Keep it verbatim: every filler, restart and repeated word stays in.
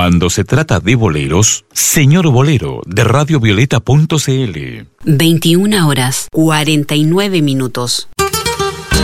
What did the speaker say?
Cuando se trata de boleros, Señor Bolero de Radio Violeta punto c l. veintiuna horas, cuarenta y nueve minutos.